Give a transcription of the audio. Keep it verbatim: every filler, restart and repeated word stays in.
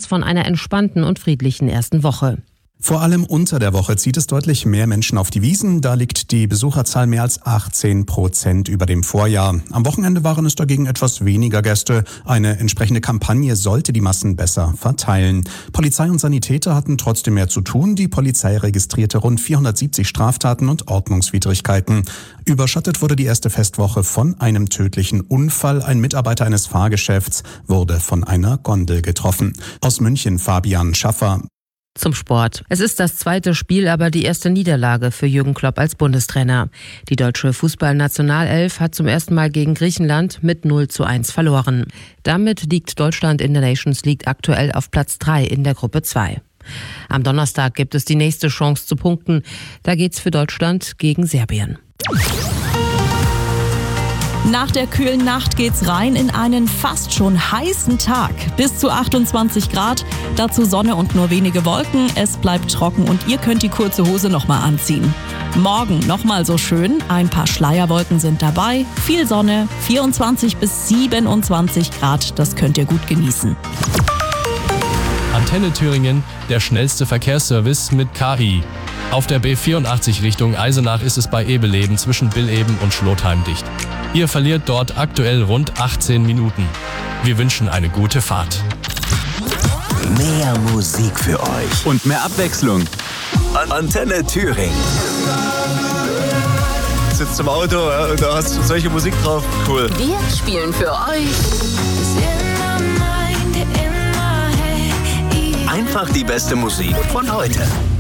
aus von einer entspannten und friedlichen ersten Woche. Vor allem unter der Woche zieht es deutlich mehr Menschen auf die Wiesn. Da liegt die Besucherzahl mehr als achtzehn Prozent über dem Vorjahr. Am Wochenende waren es dagegen etwas weniger Gäste. Eine entsprechende Kampagne sollte die Massen besser verteilen. Polizei und Sanitäter hatten trotzdem mehr zu tun. Die Polizei registrierte rund vierhundertsiebzig Straftaten und Ordnungswidrigkeiten. Überschattet wurde die erste Festwoche von einem tödlichen Unfall. Ein Mitarbeiter eines Fahrgeschäfts wurde von einer Gondel getroffen. Aus München Fabian Schaffer. Zum Sport. Es ist das zweite Spiel, aber die erste Niederlage für Jürgen Klopp als Bundestrainer. Die deutsche Fußballnationalelf hat zum ersten Mal gegen Griechenland mit null zu eins verloren. Damit liegt Deutschland in der Nations League aktuell auf Platz drei in der Gruppe zwei. Am Donnerstag gibt es die nächste Chance zu punkten. Da geht's für Deutschland gegen Serbien. Nach der kühlen Nacht geht's rein in einen fast schon heißen Tag. Bis zu achtundzwanzig Grad, dazu Sonne und nur wenige Wolken. Es bleibt trocken und ihr könnt die kurze Hose nochmal anziehen. Morgen nochmal so schön, ein paar Schleierwolken sind dabei, viel Sonne, vierundzwanzig bis siebenundzwanzig Grad, das könnt ihr gut genießen. Antenne Thüringen, der schnellste Verkehrsservice mit K I. Auf der B vierundachtzig Richtung Eisenach ist es bei Ebeleben zwischen Billeben und Schlotheim dicht. Ihr verliert dort aktuell rund achtzehn Minuten. Wir wünschen eine gute Fahrt. Mehr Musik für euch. Und mehr Abwechslung. Antenne Thüringen. Sitzt im Auto, ja, und da hast du solche Musik drauf. Cool. Wir spielen für euch. Einfach die beste Musik von heute.